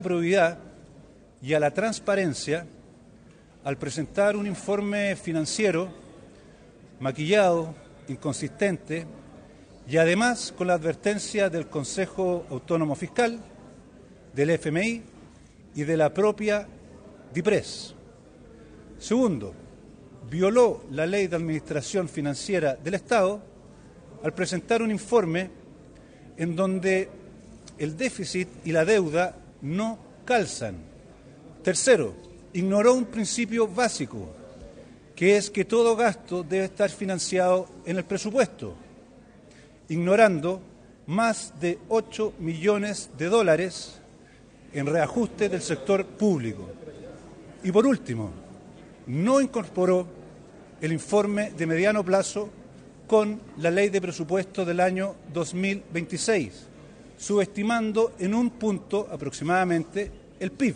probidad y a la transparencia al presentar un informe financiero maquillado, inconsistente y además con la advertencia del Consejo Autónomo Fiscal, del FMI y de la propia DIPRES. Segundo, violó la Ley de Administración Financiera del Estado al presentar un informe en donde el déficit y la deuda no calzan. Tercero, ignoró un principio básico, que es que todo gasto debe estar financiado en el presupuesto, ignorando más de 8 millones de dólares en reajuste del sector público. Y por último, no incorporó el informe de mediano plazo con la Ley de Presupuesto del año 2026, subestimando en un punto aproximadamente el PIB.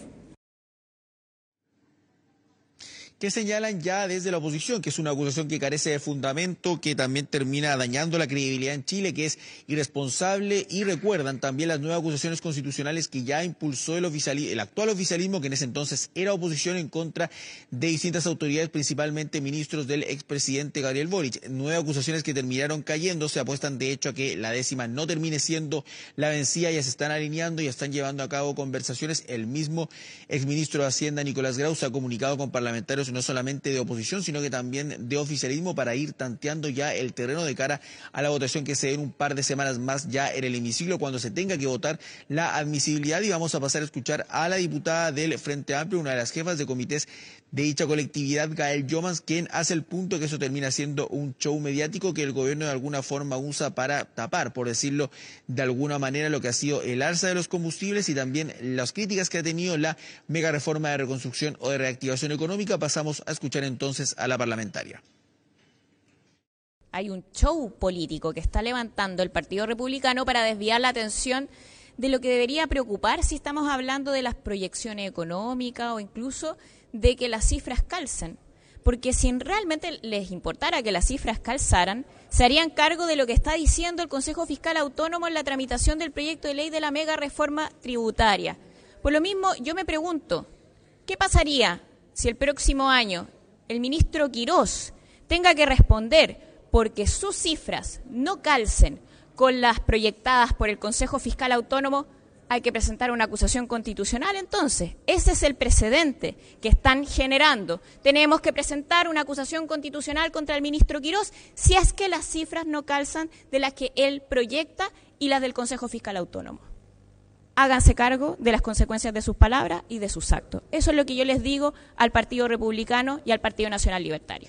Que señalan ya desde la oposición, que es una acusación que carece de fundamento, que también termina dañando la credibilidad en Chile, que es irresponsable, y recuerdan también las nuevas acusaciones constitucionales que ya impulsó el actual oficialismo, que en ese entonces era oposición, en contra de distintas autoridades, principalmente ministros del expresidente Gabriel Boric. Nuevas acusaciones que terminaron cayendo, se apuestan de hecho a que la 10ª no termine siendo la vencida, ya se están alineando, ya están llevando a cabo conversaciones. El mismo exministro de Hacienda, Nicolás Grau, se ha comunicado con parlamentarios no solamente de oposición, sino que también de oficialismo, para ir tanteando ya el terreno de cara a la votación que se dé en un par de semanas más ya en el hemiciclo, cuando se tenga que votar la admisibilidad. Y vamos a pasar a escuchar a la diputada del Frente Amplio, una de las jefas de comités de dicha colectividad, Gael Yomans, quien hace el punto que eso termina siendo un show mediático que el gobierno de alguna forma usa para tapar, por decirlo de alguna manera, lo que ha sido el alza de los combustibles y también las críticas que ha tenido la mega reforma de reconstrucción o de reactivación económica. Pasamos a escuchar entonces a la parlamentaria. Hay un show político que está levantando el Partido Republicano para desviar la atención de lo que debería preocupar si estamos hablando de las proyecciones económicas o incluso de que las cifras calcen. Porque si realmente les importara que las cifras calzaran, se harían cargo de lo que está diciendo el Consejo Fiscal Autónomo en la tramitación del proyecto de ley de la mega reforma tributaria. Por lo mismo, yo me pregunto, ¿qué pasaría si el próximo año el ministro Quirós tenga que responder porque sus cifras no calcen con las proyectadas por el Consejo Fiscal Autónomo? Hay que presentar una acusación constitucional. Entonces, ese es el precedente que están generando. Tenemos que presentar una acusación constitucional contra el ministro Quirós si es que las cifras no calzan de las que él proyecta y las del Consejo Fiscal Autónomo. Háganse cargo de las consecuencias de sus palabras y de sus actos. Eso es lo que yo les digo al Partido Republicano y al Partido Nacional Libertario.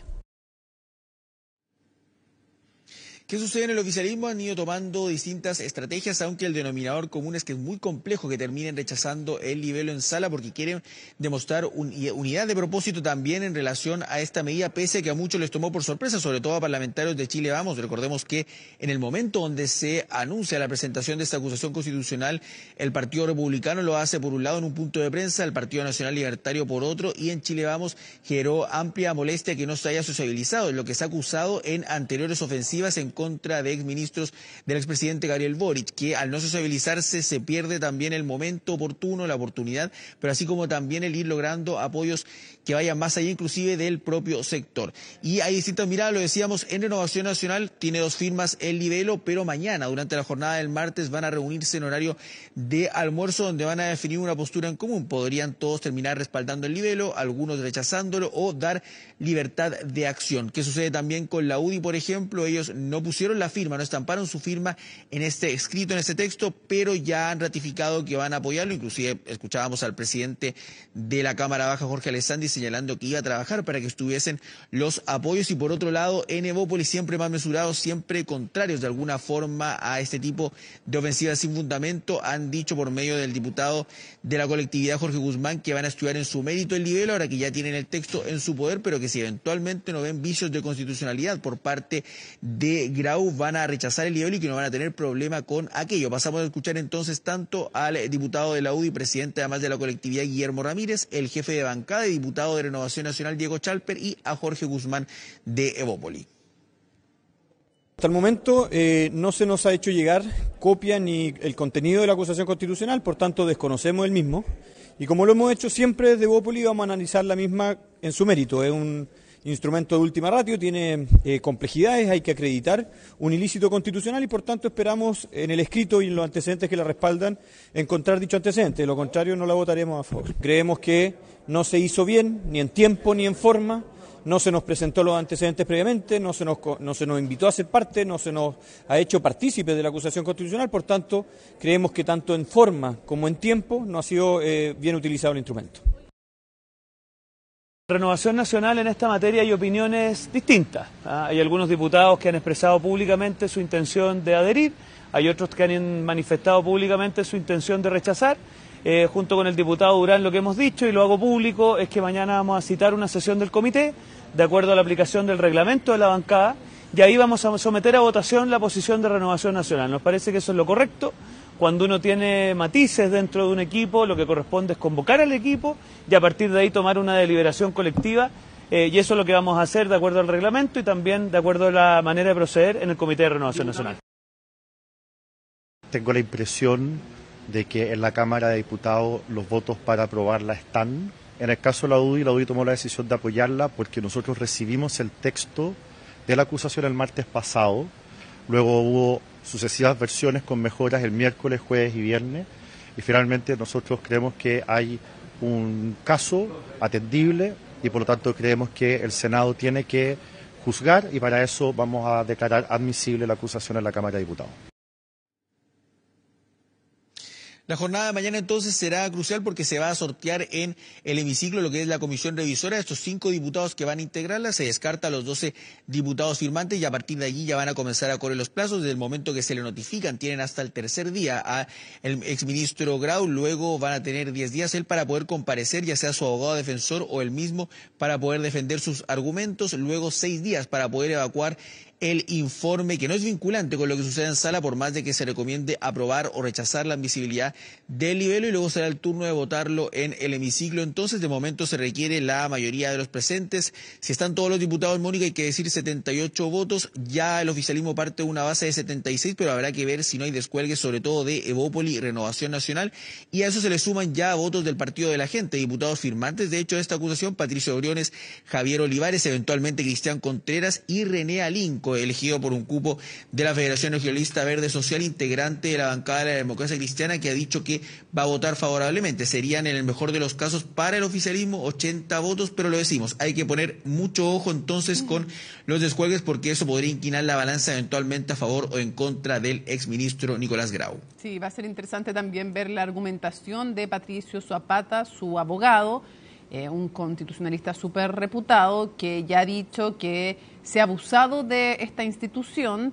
¿Qué sucede en el oficialismo? Han ido tomando distintas estrategias, aunque el denominador común es que es muy complejo que terminen rechazando el libelo en sala, porque quieren demostrar unidad de propósito también en relación a esta medida, pese a que a muchos les tomó por sorpresa, sobre todo a parlamentarios de Chile Vamos. Recordemos que en el momento donde se anuncia la presentación de esta acusación constitucional, el Partido Republicano lo hace por un lado en un punto de prensa, el Partido Nacional Libertario por otro, y en Chile Vamos generó amplia molestia que no se haya sociabilizado, en lo que se ha acusado en anteriores ofensivas en contra de exministros del expresidente Gabriel Boric, que al no sociabilizarse se pierde también el momento oportuno, la oportunidad, pero así como también el ir logrando apoyos que vayan más allá inclusive del propio sector. Y hay distintas miradas, lo decíamos, en Renovación Nacional tiene 2 firmas el libelo, pero mañana, durante la jornada del martes, van a reunirse en horario de almuerzo, donde van a definir una postura en común. Podrían todos terminar respaldando el libelo, algunos rechazándolo o dar libertad de acción. ¿Qué sucede también con la UDI, por ejemplo? Ellos no pusieron la firma, no estamparon su firma en este escrito, en este texto, pero ya han ratificado que van a apoyarlo. Inclusive escuchábamos al presidente de la Cámara Baja, Jorge Alessandri, señalando que iba a trabajar para que estuviesen los apoyos. Y por otro lado, en Evópolis, siempre más mesurados, siempre contrarios de alguna forma a este tipo de ofensivas sin fundamento, han dicho por medio del diputado de la colectividad, Jorge Guzmán, que van a estudiar en su mérito el libelo, ahora que ya tienen el texto en su poder, pero que si eventualmente no ven vicios de constitucionalidad por parte de Grau, van a rechazar el libelo y que no van a tener problema con aquello. Pasamos a escuchar entonces tanto al diputado de la UDI, presidente además de la colectividad, Guillermo Ramírez, el jefe de bancada y diputado de Renovación Nacional, Diego Chalper, y a Jorge Guzmán de Evópolis. Hasta el momento no se nos ha hecho llegar copia ni el contenido de la acusación constitucional, por tanto desconocemos el mismo. Y como lo hemos hecho siempre desde Evópoli, vamos a analizar la misma en su mérito. Es un instrumento de última ratio, tiene complejidades, hay que acreditar un ilícito constitucional y por tanto esperamos en el escrito y en los antecedentes que la respaldan encontrar dicho antecedente. De lo contrario no la votaremos a favor. Creemos que no se hizo bien, ni en tiempo ni en forma. No se nos presentó los antecedentes previamente, no se nos invitó a ser parte, no se nos ha hecho partícipe de la acusación constitucional, por tanto, creemos que tanto en forma como en tiempo no ha sido bien utilizado el instrumento. Renovación Nacional en esta materia hay opiniones distintas. Hay algunos diputados que han expresado públicamente su intención de adherir, hay otros que han manifestado públicamente su intención de rechazar. Junto con el diputado Durán lo que hemos dicho y lo hago público es que mañana vamos a citar una sesión del comité de acuerdo a la aplicación del reglamento de la bancada y ahí vamos a someter a votación la posición de Renovación Nacional. Nos parece que eso es lo correcto. Cuando uno tiene matices dentro de un equipo, lo que corresponde es convocar al equipo y a partir de ahí tomar una deliberación colectiva y eso es lo que vamos a hacer de acuerdo al reglamento y también de acuerdo a la manera de proceder en el Comité de Renovación Nacional. Tengo la impresión de que en la Cámara de Diputados los votos para aprobarla están. En el caso de la UDI tomó la decisión de apoyarla porque nosotros recibimos el texto de la acusación el martes pasado, luego hubo sucesivas versiones con mejoras el miércoles, jueves y viernes, y finalmente nosotros creemos que hay un caso atendible y por lo tanto creemos que el Senado tiene que juzgar y para eso vamos a declarar admisible la acusación en la Cámara de Diputados. La jornada de mañana entonces será crucial porque se va a sortear en el hemiciclo lo que es la comisión revisora. Estos 5 diputados que van a integrarla, se descarta a los 12 diputados firmantes y a partir de allí ya van a comenzar a correr los plazos. Desde el momento que se le notifican, tienen hasta el tercer día al exministro Grau, luego van a tener 10 días él para poder comparecer, ya sea su abogado defensor o él mismo, para poder defender sus argumentos, luego 6 días para poder evacuar el informe que no es vinculante con lo que sucede en sala por más de que se recomiende aprobar o rechazar la admisibilidad del libelo y luego será el turno de votarlo en el hemiciclo. Entonces de momento se requiere la mayoría de los presentes. Si están todos los diputados, Mónica, hay que decir 78 votos, ya el oficialismo parte de una base de 76, pero habrá que ver si no hay descuelgues sobre todo de Evópoli y Renovación Nacional y a eso se le suman ya votos del Partido de la Gente, diputados firmantes de hecho de esta acusación, Patricio Briones, Javier Olivares, eventualmente Cristian Contreras y René Alinco, elegido por un cupo de la Federación Regionalista Verde Social, integrante de la bancada de la Democracia Cristiana, que ha dicho que va a votar favorablemente. Serían en el mejor de los casos para el oficialismo 80 votos, pero lo decimos, hay que poner mucho ojo entonces con los descuelgues porque eso podría inclinar la balanza eventualmente a favor o en contra del exministro Nicolás Grau. Sí, va a ser interesante también ver la argumentación de Patricio Zapata, su abogado, un constitucionalista súper reputado que ya ha dicho que se ha abusado de esta institución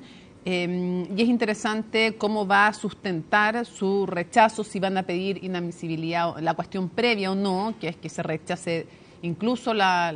y es interesante cómo va a sustentar su rechazo, si van a pedir inadmisibilidad, la cuestión previa o no, que es que se rechace incluso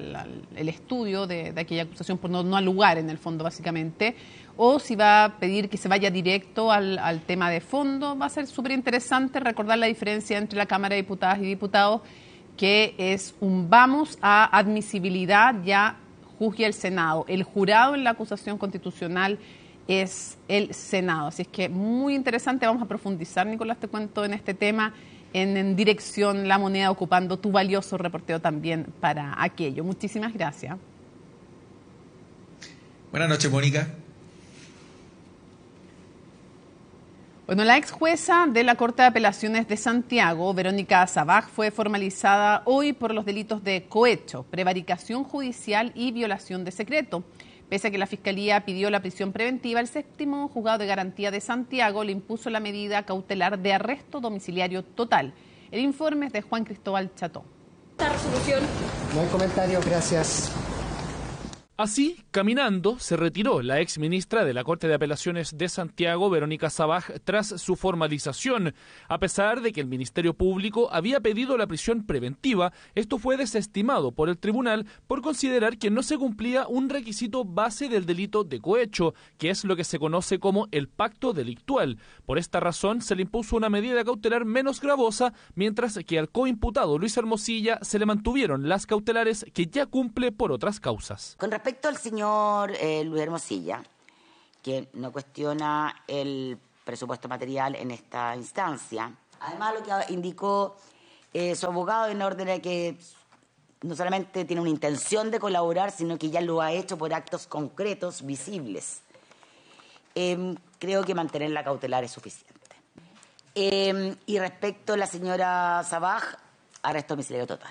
el estudio de aquella acusación por no al lugar en el fondo básicamente, o si va a pedir que se vaya directo al tema de fondo. Va a ser súper interesante recordar la diferencia entre la Cámara de Diputadas y Diputados, que es un vamos a admisibilidad, ya juzgue el Senado. El jurado en la acusación constitucional es el Senado. Así es que muy interesante, vamos a profundizar, Nicolás, te cuento, en este tema en Dirección La Moneda, ocupando tu valioso reporteo también para aquello. Muchísimas gracias. Buenas noches, Mónica. Bueno, la ex jueza de la Corte de Apelaciones de Santiago, Verónica Sabaj, fue formalizada hoy por los delitos de cohecho, prevaricación judicial y violación de secreto. Pese a que la Fiscalía pidió la prisión preventiva, el 7º Juzgado de Garantía de Santiago le impuso la medida cautelar de arresto domiciliario total. El informe es de Juan Cristóbal Cható. Esta resolución. No hay comentario, gracias. Así, caminando, se retiró la ex ministra de la Corte de Apelaciones de Santiago, Verónica Sabaj, tras su formalización. A pesar de que el Ministerio Público había pedido la prisión preventiva, esto fue desestimado por el tribunal por considerar que no se cumplía un requisito base del delito de cohecho, que es lo que se conoce como el pacto delictual. Por esta razón, se le impuso una medida cautelar menos gravosa, mientras que al coimputado Luis Hermosilla se le mantuvieron las cautelares que ya cumple por otras causas. Con respecto al señor Luis Hermosilla, que no cuestiona el presupuesto material en esta instancia. Además, lo que indicó su abogado en orden a que no solamente tiene una intención de colaborar, sino que ya lo ha hecho por actos concretos, visibles. Creo que mantener la cautelar es suficiente. Y respecto a la señora Sabaj, arresto domiciliario total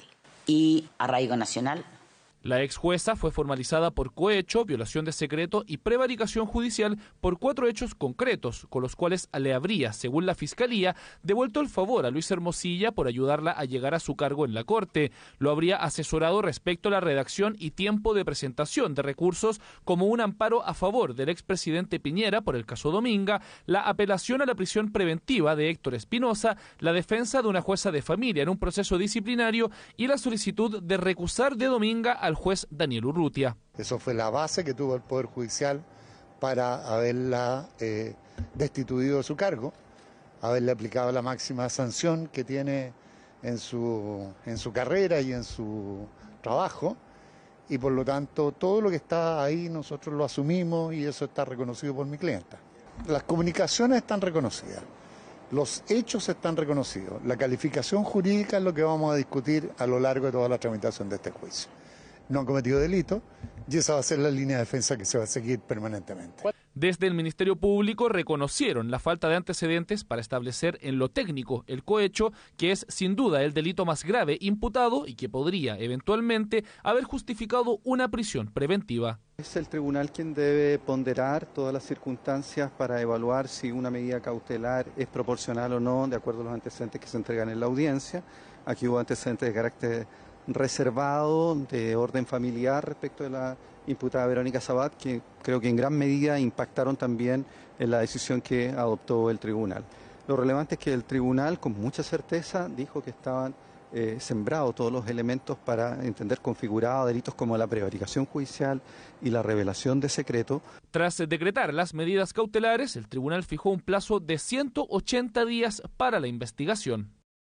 y arraigo nacional. La ex jueza fue formalizada por cohecho, violación de secreto y prevaricación judicial por 4 hechos concretos, con los cuales le habría, según la Fiscalía, devuelto el favor a Luis Hermosilla por ayudarla a llegar a su cargo en la Corte. Lo habría asesorado respecto a la redacción y tiempo de presentación de recursos, como un amparo a favor del expresidente Piñera por el caso Dominga, la apelación a la prisión preventiva de Héctor Espinosa, la defensa de una jueza de familia en un proceso disciplinario y la solicitud de recusar de Dominga al juez Daniel Urrutia. Eso fue la base que tuvo el Poder Judicial para haberla destituido de su cargo, haberle aplicado la máxima sanción que tiene en su carrera y en su trabajo, y por lo tanto todo lo que está ahí nosotros lo asumimos y eso está reconocido por mi clienta. Las comunicaciones están reconocidas, los hechos están reconocidos, la calificación jurídica es lo que vamos a discutir a lo largo de toda la tramitación de este juicio. No han cometido delito y esa va a ser la línea de defensa que se va a seguir permanentemente. Desde el Ministerio Público reconocieron la falta de antecedentes para establecer en lo técnico el cohecho, que es sin duda el delito más grave imputado y que podría eventualmente haber justificado una prisión preventiva. Es el tribunal quien debe ponderar todas las circunstancias para evaluar si una medida cautelar es proporcional o no, de acuerdo a los antecedentes que se entregan en la audiencia. Aquí hubo antecedentes de carácter reservado, de orden familiar respecto de la imputada Verónica Sabat, que creo que en gran medida impactaron también en la decisión que adoptó el tribunal. Lo relevante es que el tribunal con mucha certeza dijo que estaban sembrados todos los elementos para entender configurados delitos como la prevaricación judicial y la revelación de secreto. Tras decretar las medidas cautelares, el tribunal fijó un plazo de 180 días para la investigación.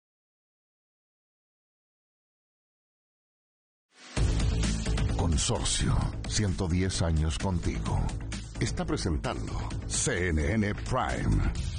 Consorcio, 110 años contigo. Está presentando CNN Prime.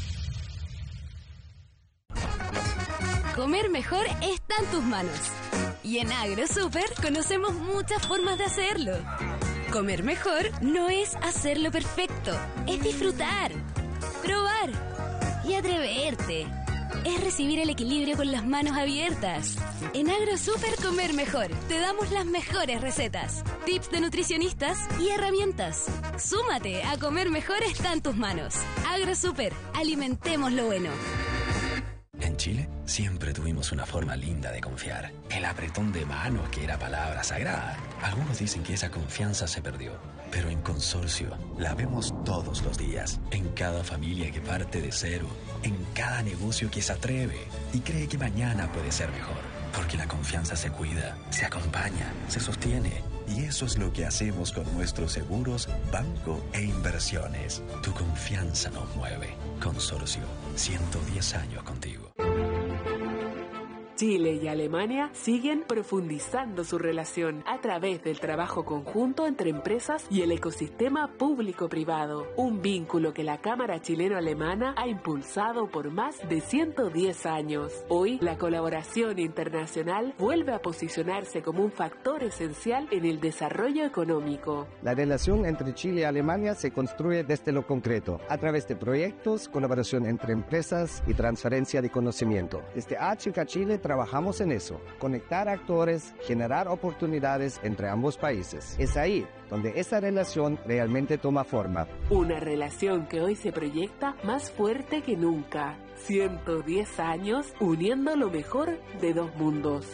Comer mejor está en tus manos. Y en AgroSuper conocemos muchas formas de hacerlo. Comer mejor no es hacerlo perfecto, es disfrutar, probar y atreverte. Es recibir el equilibrio con las manos abiertas. En AgroSuper Comer Mejor te damos las mejores recetas, tips de nutricionistas y herramientas. Súmate a Comer Mejor está en tus manos. AgroSuper, alimentemos lo bueno. En Chile siempre tuvimos una forma linda de confiar. El apretón de manos que era palabra sagrada. Algunos dicen que esa confianza se perdió. Pero en Consorcio la vemos todos los días. En cada familia que parte de cero. En cada negocio que se atreve y cree que mañana puede ser mejor. Porque la confianza se cuida, se acompaña, se sostiene. Y eso es lo que hacemos con nuestros seguros, banco e inversiones. Tu confianza nos mueve. Consorcio, 110 años contigo. Chile y Alemania siguen profundizando su relación a través del trabajo conjunto entre empresas y el ecosistema público-privado, un vínculo que la Cámara Chileno-Alemana ha impulsado por más de 110 años. Hoy, la colaboración internacional vuelve a posicionarse como un factor esencial en el desarrollo económico. La relación entre Chile y Alemania se construye desde lo concreto, a través de proyectos, colaboración entre empresas y transferencia de conocimiento. Desde HK Chile trabajamos en eso, conectar actores, generar oportunidades entre ambos países. Es ahí donde esa relación realmente toma forma. Una relación que hoy se proyecta más fuerte que nunca. 110 años uniendo lo mejor de dos mundos.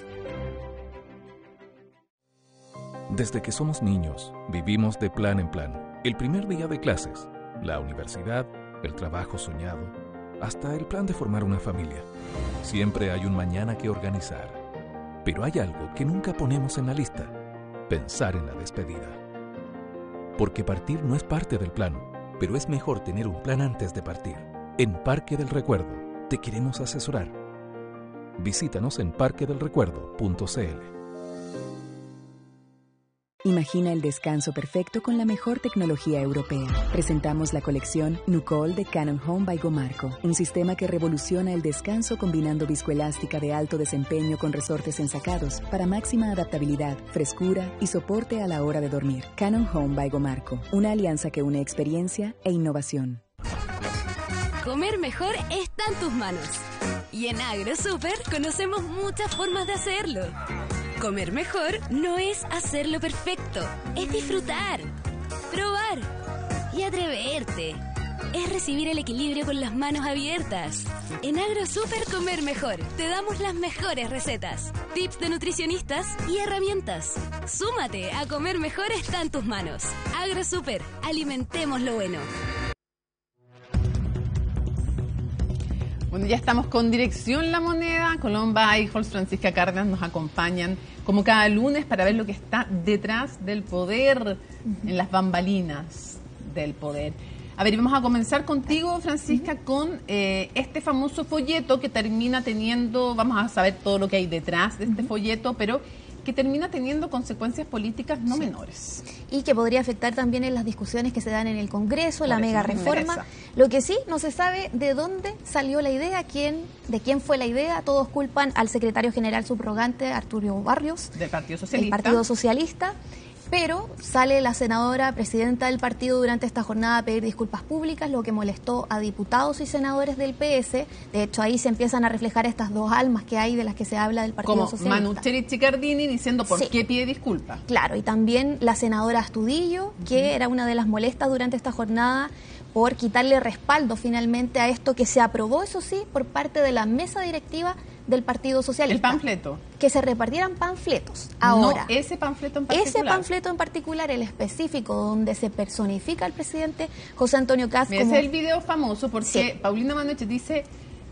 Desde que somos niños, vivimos de plan en plan. El primer día de clases, la universidad, el trabajo soñado, hasta el plan de formar una familia. Siempre hay un mañana que organizar. Pero hay algo que nunca ponemos en la lista: pensar en la despedida. Porque partir no es parte del plan, pero es mejor tener un plan antes de partir. En Parque del Recuerdo te queremos asesorar. Visítanos en parquedelrecuerdo.cl. Imagina el descanso perfecto con la mejor tecnología europea. Presentamos la colección Nucol de Canon Home by Gomarco, un sistema que revoluciona el descanso combinando viscoelástica de alto desempeño con resortes ensacados para máxima adaptabilidad, frescura y soporte a la hora de dormir. Canon Home by Gomarco, una alianza que une experiencia e innovación. Comer mejor está en tus manos. Y en AgroSuper conocemos muchas formas de hacerlo. Comer mejor no es hacerlo perfecto, es disfrutar, probar y atreverte. Es recibir el equilibrio con las manos abiertas. En AgroSuper Comer Mejor te damos las mejores recetas, tips de nutricionistas y herramientas. Súmate a Comer Mejor está en tus manos. AgroSuper, alimentemos lo bueno. Bueno, ya estamos con Dirección La Moneda. Colomba Eichholz, Francisca Cárdenas nos acompañan como cada lunes para ver lo que está detrás del poder, en las bambalinas del poder. A ver, vamos a comenzar contigo, Francisca, con este famoso folleto que termina teniendo, vamos a saber todo lo que hay detrás de este folleto, pero que termina teniendo consecuencias políticas no menores. Y que podría afectar también en las discusiones que se dan en el Congreso, la mega reforma. Lo que sí, no se sabe de dónde salió la idea, de quién fue la idea. Todos culpan al secretario general subrogante, Arturo Barrios, del Partido Socialista. El Partido Socialista. Pero sale la senadora presidenta del partido durante esta jornada a pedir disculpas públicas, lo que molestó a diputados y senadores del PS. De hecho, ahí se empiezan a reflejar estas dos almas que hay de las que se habla del Partido Socialista. Como Manucci Chicardini diciendo por qué pide disculpas. Claro, y también la senadora Astudillo, que era una de las molestas durante esta jornada por quitarle respaldo finalmente a esto que se aprobó, eso sí, por parte de la mesa directiva del Partido Socialista. El panfleto. Que se repartieran panfletos. Ahora, no, ese panfleto en particular. Ese panfleto en particular, el específico, donde se personifica al presidente José Antonio Kast. Ese es el video famoso porque Paulina Manucci dice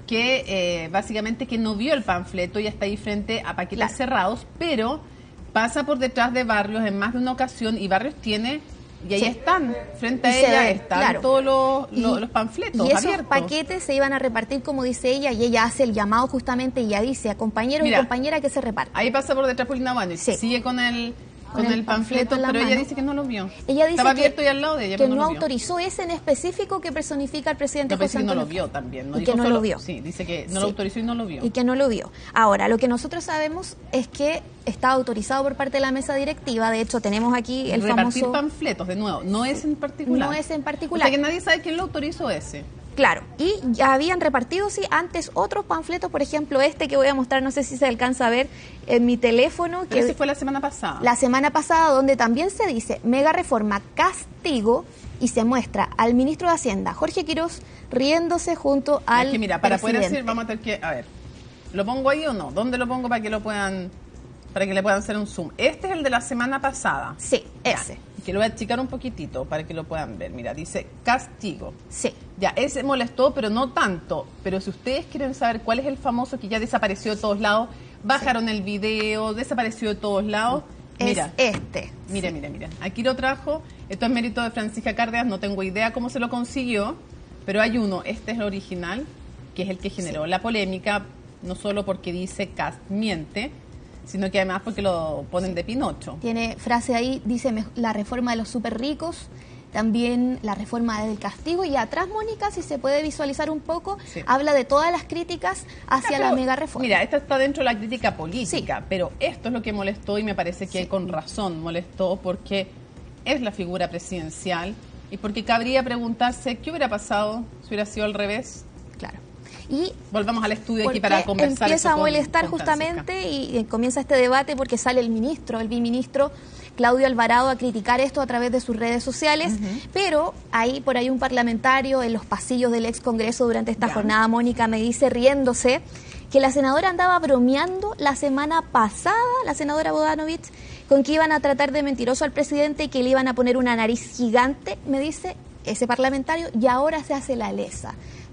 que básicamente que no vio el panfleto y está ahí frente a paquetes cerrados, pero pasa por detrás de Barrios en más de una ocasión y Barrios tiene... Y ahí están, frente a ella están todos los panfletos y esos abiertos. Paquetes se iban a repartir, como dice ella, y ella hace el llamado justamente y ya dice a compañeros y compañeras que se repartan. Ahí pasa por detrás Paulina Manucci, sigue con el panfleto, pero ella dice que no lo vio. Ella dice estaba abierto y al lado de ella, que no autorizó ese en específico que personifica al presidente José Antonio. No lo vio también. Y que no lo vio. Sí, dice que no lo autorizó y no lo vio. Y que no lo vio. Ahora, lo que nosotros sabemos es que está autorizado por parte de la mesa directiva. De hecho, tenemos aquí el repartir famoso... panfletos, de nuevo, no es en particular. No es en particular. O sea que nadie sabe quién lo autorizó ese. Claro, y ya habían repartido, antes otros panfletos, por ejemplo, este que voy a mostrar, no sé si se alcanza a ver en mi teléfono. Pero ese fue la semana pasada. La semana pasada, donde también se dice, mega reforma, castigo, y se muestra al ministro de Hacienda, Jorge Quirós, riéndose junto al mira, para poder hacer, vamos a tener que, a ver, ¿lo pongo ahí o no? ¿Dónde lo pongo para que lo puedan, para que le puedan hacer un zoom? Este es el de la semana pasada. Sí, ese. Que lo voy a achicar un poquitito para que lo puedan ver. Mira, dice castigo. Sí. Ya, ese molestó, pero no tanto. Pero si ustedes quieren saber cuál es el famoso que ya desapareció de todos lados, bajaron el video, desapareció de todos lados. Mira, es este. Mira. Aquí lo trajo. Esto es mérito de Francisca Cárdenas. No tengo idea cómo se lo consiguió, pero hay uno. Este es el original, que es el que generó la polémica, no solo porque dice Kast miente, sino que además porque lo ponen de Pinocho. Tiene frase ahí, dice la reforma de los súper ricos, también la reforma del castigo, y atrás, Mónica, si se puede visualizar un poco, habla de todas las críticas hacia la mega reforma. Mira, esta está dentro de la crítica política, pero esto es lo que molestó y me parece que con razón molestó porque es la figura presidencial y porque cabría preguntarse qué hubiera pasado si hubiera sido al revés. Claro. Y volvamos al estudio aquí para conversar. Empieza a molestar justamente y comienza este debate porque sale el biministro Claudio Alvarado a criticar esto a través de sus redes sociales, pero por ahí un parlamentario en los pasillos del ex Congreso durante esta jornada, Mónica, me dice riéndose que la senadora andaba bromeando la semana pasada, la senadora Bodanovich, con que iban a tratar de mentiroso al presidente y que le iban a poner una nariz gigante, me dice ese parlamentario, y ahora se hace la lesa.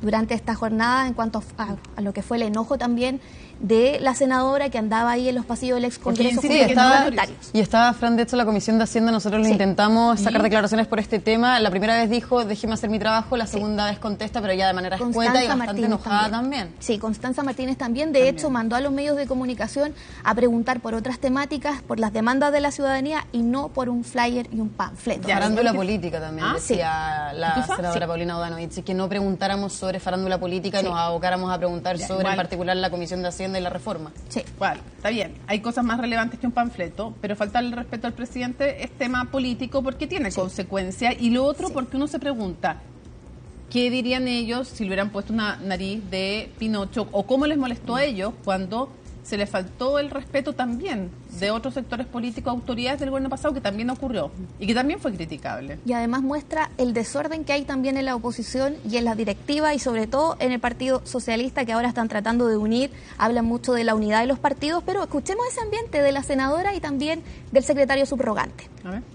durante esta jornada en cuanto a lo que fue el enojo también de la senadora que andaba ahí en los pasillos del ex Congreso. Y estaba, Fran, de hecho, la Comisión de Hacienda, nosotros le intentamos sacar declaraciones por este tema. La primera vez dijo, déjeme hacer mi trabajo, la segunda vez contesta, pero ya de manera escueta y bastante enojada también. Sí, Constanza Martínez también, de hecho, mandó a los medios de comunicación a preguntar por otras temáticas, por las demandas de la ciudadanía y no por un flyer y un panfleto. Farándula política también, decía la senadora Paulina Bodanovich, que no preguntáramos sobre farándula política y nos abocáramos a preguntar sobre, en particular, la Comisión de Hacienda y la reforma. Sí. Bueno, está bien, hay cosas más relevantes que un panfleto, pero faltarle el respeto al presidente es tema político porque tiene consecuencias, y lo otro porque uno se pregunta, ¿qué dirían ellos si le hubieran puesto una nariz de Pinocho? ¿O cómo les molestó a ellos cuando se les faltó el respeto también de otros sectores políticos, autoridades del gobierno pasado, que también ocurrió y que también fue criticable? Y además muestra el desorden que hay también en la oposición y en la directiva y sobre todo en el Partido Socialista, que ahora están tratando de unir, hablan mucho de la unidad de los partidos, pero escuchemos ese ambiente de la senadora y también del secretario subrogante. A ver.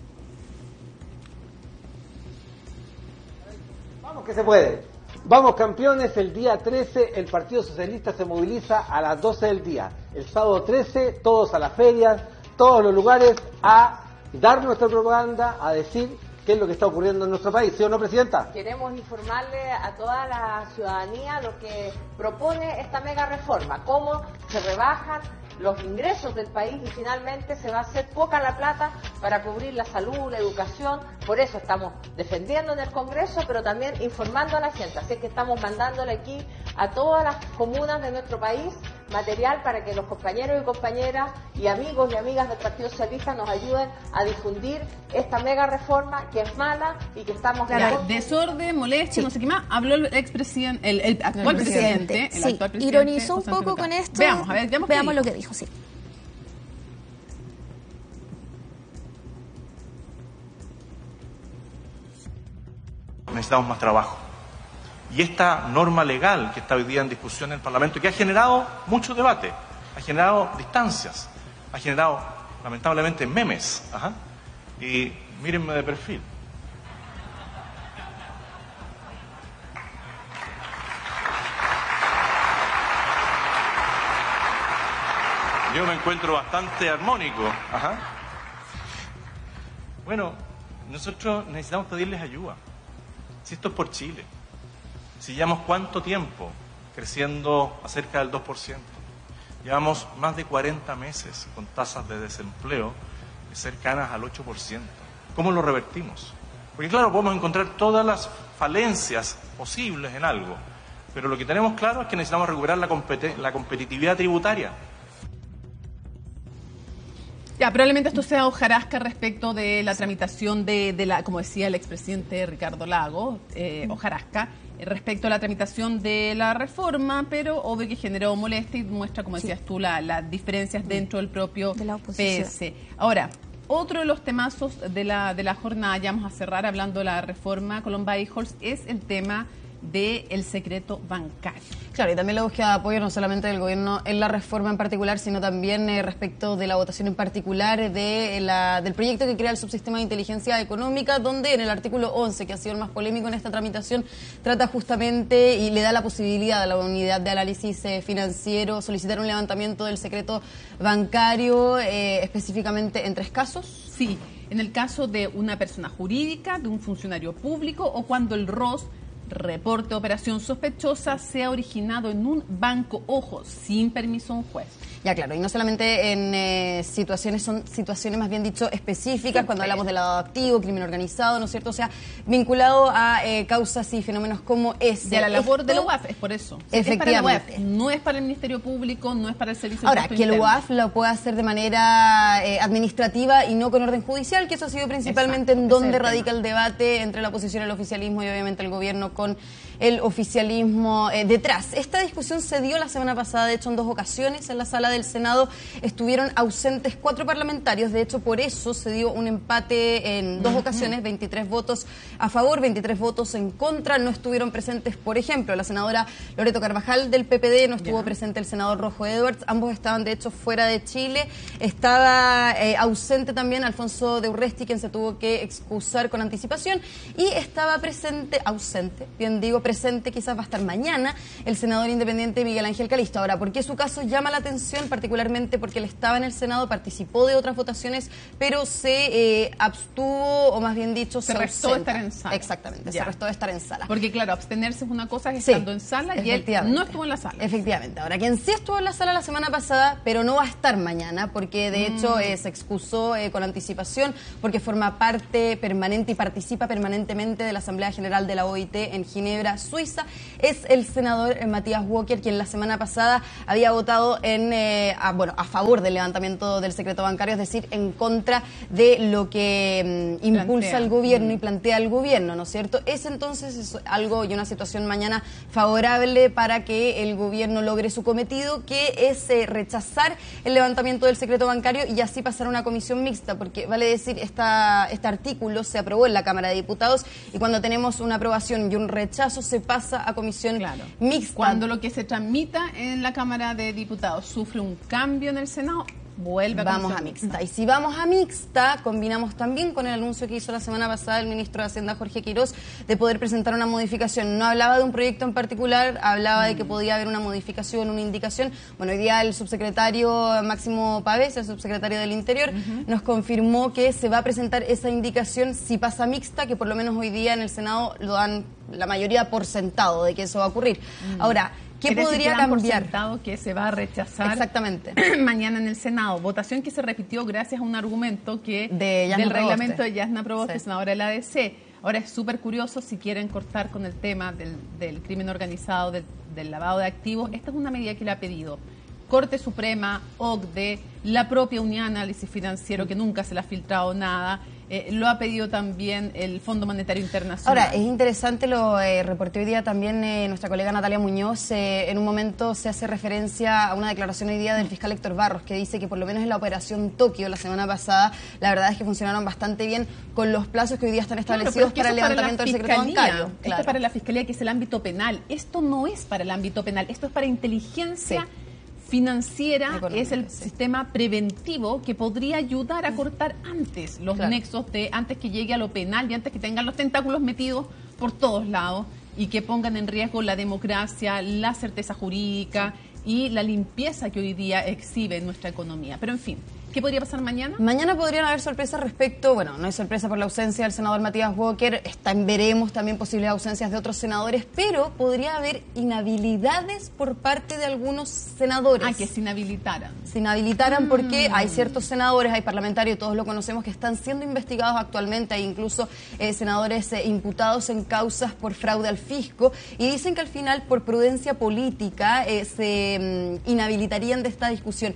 Vamos que se puede. Vamos campeones, el día 13 el Partido Socialista se moviliza a las 12 del día. El sábado 13 todos a las ferias, todos los lugares a dar nuestra propaganda, a decir qué es lo que está ocurriendo en nuestro país. ¿Sí o no, Presidenta? Queremos informarle a toda la ciudadanía lo que propone esta mega reforma, cómo se rebajan los ingresos del país y finalmente se va a hacer poca la plata para cubrir la salud, la educación. Por eso estamos defendiendo en el Congreso, pero también informando a la gente. Así es que estamos mandándole aquí a todas las comunas de nuestro país material para que los compañeros y compañeras y amigos y amigas del Partido Socialista nos ayuden a difundir esta mega reforma que es mala y que estamos... Claro, desorden, molestia, no sé qué más. Habló el expresidente, el actual presidente. Sí, ironizó un poco con esto. Veamos, a ver, veamos lo que dijo, sí. Necesitamos más trabajo. Y esta norma legal que está hoy día en discusión en el Parlamento, que ha generado mucho debate, ha generado distancias, ha generado, lamentablemente, memes. Y mírenme de perfil. Yo me encuentro bastante armónico. Bueno, nosotros necesitamos pedirles ayuda. Si esto es por Chile. Si llevamos cuánto tiempo creciendo a cerca del 2%. Llevamos más de 40 meses con tasas de desempleo cercanas al 8%. ¿Cómo lo revertimos? Porque claro, podemos encontrar todas las falencias posibles en algo, pero lo que tenemos claro es que necesitamos recuperar la competitividad tributaria. Ya, probablemente esto sea hojarasca respecto de la tramitación de la, como decía el expresidente Ricardo Lagos, hojarasca, respecto a la tramitación de la reforma, pero obvio que generó molestia y muestra, como decías tú, las diferencias dentro del propio PS. Ahora, otro de los temazos de la jornada, ya vamos a cerrar hablando de la reforma Columbine-Holtz, es el tema del secreto bancario. Claro, y también la búsqueda de apoyo no solamente del gobierno en la reforma en particular, sino también respecto de la votación en particular del proyecto que crea el subsistema de inteligencia económica, donde en el artículo 11, que ha sido el más polémico en esta tramitación, trata justamente y le da la posibilidad a la unidad de análisis financiero solicitar un levantamiento del secreto bancario, específicamente en 3 casos. Sí, en el caso de una persona jurídica, de un funcionario público o cuando el ROS, reporte de operación sospechosa, sea originado en un banco, ojo, sin permiso de un juez. Ya, claro, y no solamente en situaciones, son situaciones más bien dicho específicas, cuando hablamos de lavado de activo, crimen organizado, ¿no es cierto? O sea, vinculado a causas y fenómenos como ese. De la labor de la UAF, es por eso. Efectivamente. Es para la UAF, no es para el Ministerio Público, no es para el Servicio Ahora, que el UAF lo pueda hacer de manera administrativa y no con orden judicial, que eso ha sido principalmente en donde radica el debate entre la oposición y el oficialismo y obviamente el gobierno con el oficialismo detrás. Esta discusión se dio la semana pasada, de hecho en 2 ocasiones en la sala del Senado estuvieron ausentes 4 parlamentarios, de hecho por eso se dio un empate en 2 ocasiones, 23 votos a favor, 23 votos en contra, no estuvieron presentes, por ejemplo, la senadora Loreto Carvajal del PPD, no estuvo presente el senador Rojo Edwards, ambos estaban de hecho fuera de Chile, estaba ausente también Alfonso de Urresti, quien se tuvo que excusar con anticipación, y estaba ausente, bien digo, presente quizás va a estar mañana el senador independiente Miguel Ángel Calisto. Ahora, ¿por qué su caso llama la atención? Particularmente porque él estaba en el Senado, participó de otras votaciones, pero se abstuvo, o más bien dicho, se restó de estar en sala. Exactamente, se restó de estar en sala. Porque claro, abstenerse es una cosa que estando en sala, y él no estuvo en la sala. Efectivamente. Ahora, quien sí estuvo en la sala la semana pasada, pero no va a estar mañana, porque de hecho se excusó con anticipación, porque forma parte permanente y participa permanentemente de la Asamblea General de la OIT en Ginebra, Suiza, es el senador Matías Walker, quien la semana pasada había votado a favor del levantamiento del secreto bancario, es decir, en contra de lo que impulsa el gobierno y plantea el gobierno, ¿no es cierto? Entonces es algo y una situación mañana favorable para que el gobierno logre su cometido, que es rechazar el levantamiento del secreto bancario y así pasar a una comisión mixta, porque vale decir, este artículo se aprobó en la Cámara de Diputados y cuando tenemos una aprobación y un rechazo se pasa a comisión mixta. Cuando lo que se tramita en la Cámara de Diputados sufre un cambio en el Senado, vamos a mixta. Y si vamos a mixta, combinamos también con el anuncio que hizo la semana pasada el ministro de Hacienda, Jorge Quirós, de poder presentar una modificación. No hablaba de un proyecto en particular, hablaba de que podía haber una modificación, una indicación. Bueno, hoy día el subsecretario Máximo Pavés, el subsecretario del Interior, nos confirmó que se va a presentar esa indicación si pasa mixta, que por lo menos hoy día en el Senado lo dan la mayoría por sentado de que eso va a ocurrir. Ahora, ¿qué podría cambiar? Que se va a rechazar mañana en el Senado. Votación que se repitió gracias a un argumento que del reglamento de Yasna Proboste, senadora de la ADC. Ahora es súper curioso, si quieren cortar con el tema del crimen organizado, del lavado de activos, esta es una medida que le ha pedido Corte Suprema, OCDE, la propia Unión de Análisis Financiero, que nunca se le ha filtrado nada. Lo ha pedido también el Fondo Monetario Internacional. Ahora, es interesante, lo reportó hoy día también nuestra colega Natalia Muñoz. En un momento se hace referencia a una declaración hoy día del fiscal Héctor Barros, que dice que por lo menos en la operación Tokio la semana pasada, la verdad es que funcionaron bastante bien con los plazos que hoy día están establecidos para el levantamiento del secreto bancario. Esto es para la Fiscalía, que es el ámbito penal. Esto no es para el ámbito penal, esto es para inteligencia financiera, es el sistema preventivo que podría ayudar a cortar antes los nexos antes que llegue a lo penal y antes que tengan los tentáculos metidos por todos lados y que pongan en riesgo la democracia, la certeza jurídica y la limpieza que hoy día exhibe nuestra economía. Pero en fin, ¿qué podría pasar mañana? Mañana podrían haber sorpresas respecto, bueno, no hay sorpresa por la ausencia del senador Matías Walker, veremos también posibles ausencias de otros senadores, pero podría haber inhabilidades por parte de algunos senadores. Que se inhabilitaran. Se inhabilitaran porque hay ciertos senadores, hay parlamentarios, todos lo conocemos, que están siendo investigados actualmente, hay incluso senadores imputados en causas por fraude al fisco, y dicen que al final, por prudencia política, se inhabilitarían de esta discusión.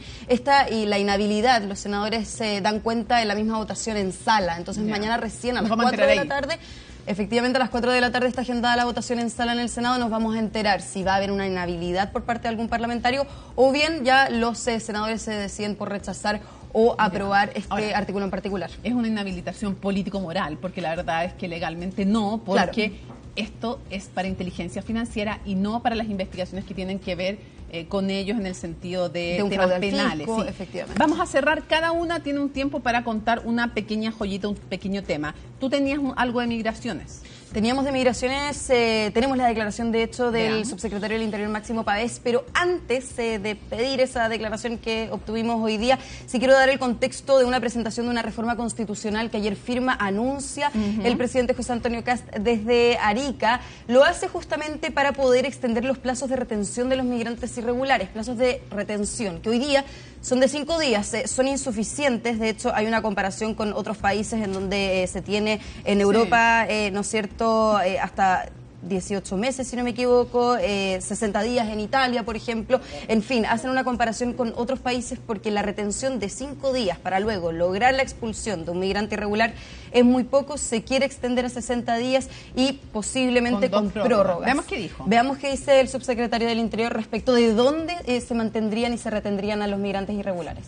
Y la inhabilidad, los senadores se dan cuenta en la misma votación en sala. Entonces mañana recién a las 4 de la tarde, efectivamente a las 4 de la tarde está agendada la votación en sala en el Senado, nos vamos a enterar si va a haber una inhabilidad por parte de algún parlamentario o bien ya los senadores se deciden por rechazar o aprobar artículo en particular. Es una inhabilitación político-moral, porque la verdad es que legalmente no, porque esto es para inteligencia financiera y no para las investigaciones que tienen que ver con ellos en el sentido de temas penales. Fisco, efectivamente. Vamos a cerrar, cada una tiene un tiempo para contar una pequeña joyita, un pequeño tema. Tú tenías algo de migraciones. Teníamos de migraciones, tenemos la declaración de hecho del subsecretario del Interior Máximo Pavés, pero antes de pedir esa declaración que obtuvimos hoy día, sí quiero dar el contexto de una presentación de una reforma constitucional que ayer anuncia el presidente José Antonio Kast desde Arica. Lo hace justamente para poder extender los plazos de retención de los migrantes irregulares, plazos de retención que hoy día son de 5 días, son insuficientes. De hecho, hay una comparación con otros países en donde se tiene en Europa, ¿no es cierto?, hasta 18 meses, si no me equivoco, 60 días en Italia, por ejemplo. En fin, hacen una comparación con otros países porque la retención de 5 días para luego lograr la expulsión de un migrante irregular es muy poco. Se quiere extender a 60 días y posiblemente con prórrogas. Veamos qué dijo. Veamos qué dice el subsecretario del Interior respecto de dónde se mantendrían y se retendrían a los migrantes irregulares.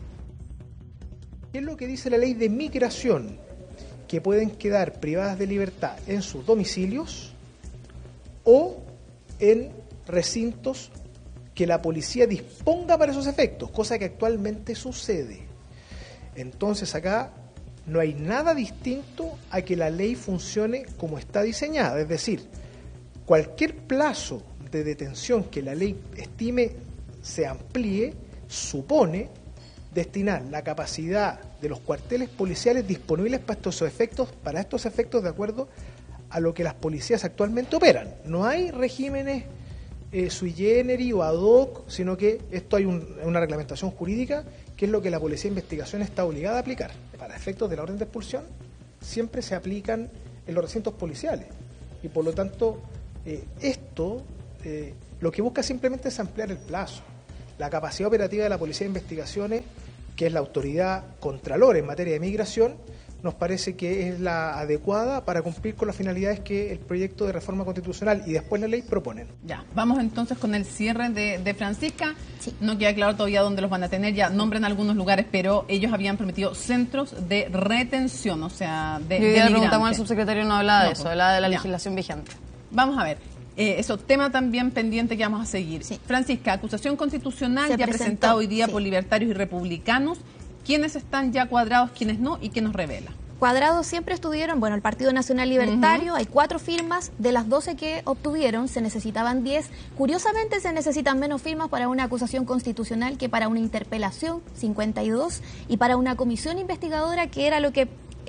¿Qué es lo que dice la ley de migración? Que pueden quedar privadas de libertad en sus domicilios o en recintos que la policía disponga para esos efectos, cosa que actualmente sucede. Entonces acá no hay nada distinto a que la ley funcione como está diseñada, es decir, cualquier plazo de detención que la ley estime se amplíe, supone destinar la capacidad de los cuarteles policiales disponibles para estos efectos de acuerdo a lo que las policías actualmente operan. No hay regímenes sui generis o ad hoc, sino que esto hay una reglamentación jurídica que es lo que la Policía de Investigación está obligada a aplicar. Para efectos de la orden de expulsión siempre se aplican en los recintos policiales y por lo tanto esto lo que busca simplemente es ampliar el plazo. La capacidad operativa de la Policía de Investigaciones, que es la autoridad contralor en materia de migración, nos parece que es la adecuada para cumplir con las finalidades que el proyecto de reforma constitucional y después la ley proponen. Ya, vamos entonces con el cierre de Francisca. Sí. No queda claro todavía dónde los van a tener, ya nombran algunos lugares, pero ellos habían prometido centros de retención, o sea, de migrantes. Le preguntamos al subsecretario, no hablaba de eso, hablaba de la legislación vigente. Vamos a ver. Eso, tema también pendiente que vamos a seguir. Sí. Francisca, acusación constitucional ya presentado hoy día por libertarios y republicanos. ¿Quiénes están ya cuadrados, quiénes no y qué nos revela? Cuadrados siempre estuvieron, el Partido Nacional Libertario, hay 4 firmas, de las 12 que obtuvieron se necesitaban 10. Curiosamente se necesitan menos firmas para una acusación constitucional que para una interpelación, 52, y para una comisión investigadora, que era lo que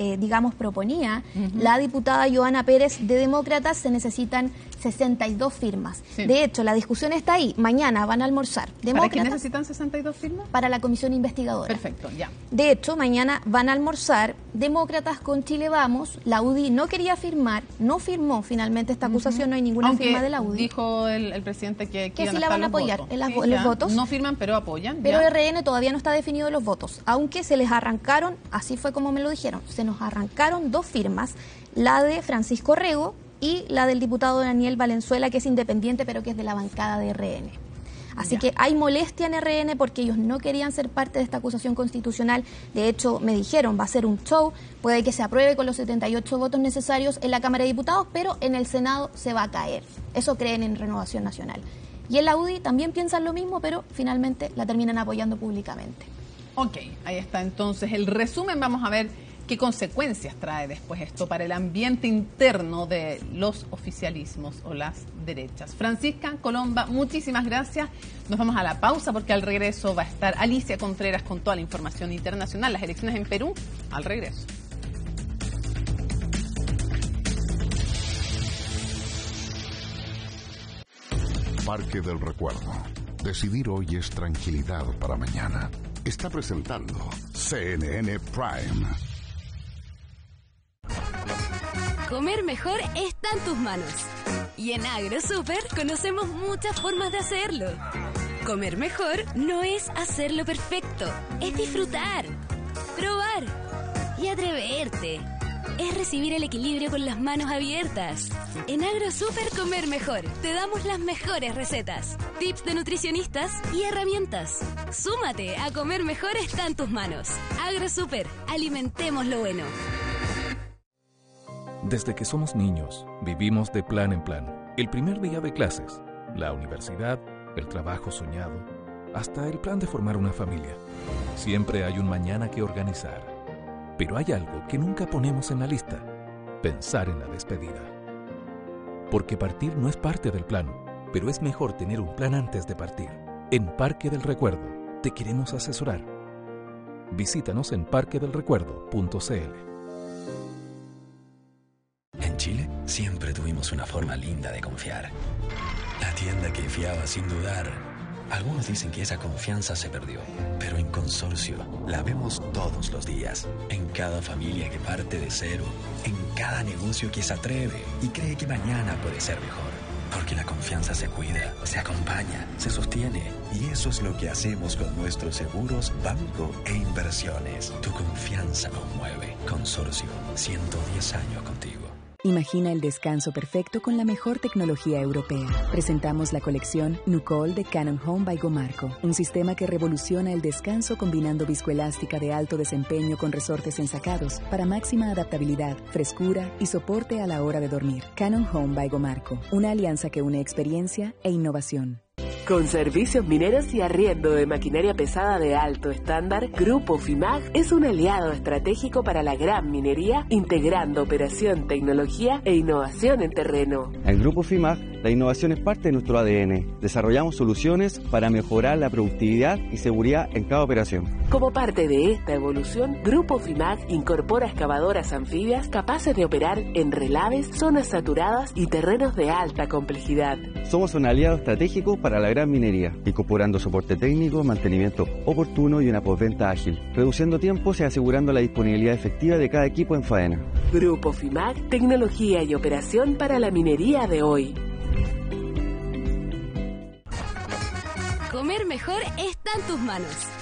proponía la diputada Joana Pérez de Demócratas, se necesitan 62 firmas. Sí. De hecho, la discusión está ahí. Mañana van a almorzar. ¿Para qué necesitan 62 firmas? Para la comisión investigadora. Perfecto, ya. De hecho, mañana van a almorzar Demócratas con Chile Vamos. La UDI no quería firmar, no firmó finalmente esta acusación, no hay ninguna firma de la UDI. Dijo el presidente que sí la van a apoyar en los votos. No firman, pero apoyan. Pero RN todavía no está definido los votos, aunque se les arrancaron, así fue como me lo dijeron, se nos arrancaron 2 firmas, la de Francisco Rego y la del diputado Daniel Valenzuela, que es independiente, pero que es de la bancada de RN. Así que hay molestia en RN porque ellos no querían ser parte de esta acusación constitucional. De hecho, me dijeron, va a ser un show, puede que se apruebe con los 78 votos necesarios en la Cámara de Diputados, pero en el Senado se va a caer. Eso creen en Renovación Nacional. Y en la UDI también piensan lo mismo, pero finalmente la terminan apoyando públicamente. Ok, ahí está entonces el resumen. Vamos a ver qué consecuencias trae después esto para el ambiente interno de los oficialismos o las derechas. Francisca Colomba, muchísimas gracias. Nos vamos a la pausa porque al regreso va a estar Alicia Contreras con toda la información internacional, las elecciones en Perú, al regreso. Parque del Recuerdo. Decidir hoy es tranquilidad para mañana. Está presentando CNN Prime. Comer mejor está en tus manos. Y en AgroSuper conocemos muchas formas de hacerlo. Comer mejor no es hacerlo perfecto, es disfrutar, probar y atreverte. Es recibir el equilibrio con las manos abiertas. En AgroSuper Comer Mejor te damos las mejores recetas, tips de nutricionistas y herramientas. Súmate a Comer Mejor está en tus manos. AgroSuper, alimentemos lo bueno. Desde que somos niños, vivimos de plan en plan. El primer día de clases, la universidad, el trabajo soñado, hasta el plan de formar una familia. Siempre hay un mañana que organizar. Pero hay algo que nunca ponemos en la lista: pensar en la despedida. Porque partir no es parte del plan, pero es mejor tener un plan antes de partir. En Parque del Recuerdo te queremos asesorar. Visítanos en parquedelrecuerdo.cl. En Chile siempre tuvimos una forma linda de confiar. La tienda que fiaba sin dudar. Algunos dicen que esa confianza se perdió, pero en Consorcio la vemos todos los días. En cada familia que parte de cero, en cada negocio que se atreve y cree que mañana puede ser mejor. Porque la confianza se cuida, se acompaña, se sostiene. Y eso es lo que hacemos con nuestros seguros, banco e inversiones. Tu confianza nos mueve. Consorcio, 110 años contigo. Imagina el descanso perfecto con la mejor tecnología europea. Presentamos la colección Nucol de Canon Home by Gomarco, un sistema que revoluciona el descanso combinando viscoelástica de alto desempeño con resortes ensacados para máxima adaptabilidad, frescura y soporte a la hora de dormir. Canon Home by Gomarco, una alianza que une experiencia e innovación. Con servicios mineros y arriendo de maquinaria pesada de alto estándar, Grupo FIMAG es un aliado estratégico para la gran minería, integrando operación, tecnología e innovación en terreno. En Grupo FIMAG La innovación es parte de nuestro ADN. Desarrollamos soluciones para mejorar la productividad y seguridad en cada operación. Como parte de esta evolución, Grupo FIMAC incorpora excavadoras anfibias capaces de operar en relaves, zonas saturadas y terrenos de alta complejidad. Somos un aliado estratégico para la gran minería, incorporando soporte técnico, mantenimiento oportuno y una postventa ágil, reduciendo tiempos y asegurando la disponibilidad efectiva de cada equipo en faena. Grupo FIMAC, tecnología y operación para la minería de hoy. Comer mejor está en tus manos.